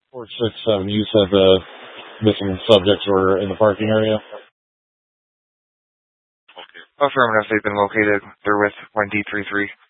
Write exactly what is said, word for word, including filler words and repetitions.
four six seven, you said the missing subjects were in the parking area? Affirmative, they've been located. They're with one D three three.